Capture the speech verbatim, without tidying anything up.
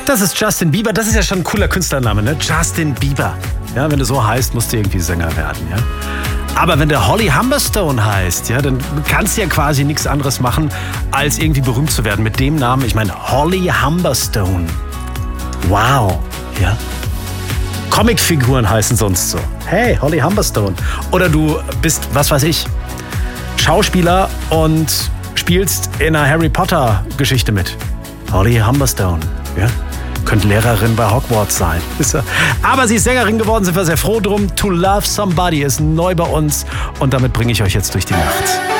Das ist Justin Bieber. Das ist ja schon ein cooler Künstlername, ne? Justin Bieber. Ja, wenn du so heißt, musst du irgendwie Sänger werden, ja? Aber wenn der Holly Humberstone heißt, ja, dann kannst du ja quasi nichts anderes machen, als irgendwie berühmt zu werden mit dem Namen. Ich meine, Holly Humberstone. Wow, ja. Comicfiguren heißen sonst so. Hey, Holly Humberstone. Oder du bist, was weiß ich, Schauspieler und spielst in einer Harry Potter Geschichte mit. Holly Humberstone, ja. Könnte Lehrerin bei Hogwarts sein. Aber sie ist Sängerin geworden, sind wir sehr froh drum. To Love Somebody ist neu bei uns und damit bringe ich euch jetzt durch die Nacht.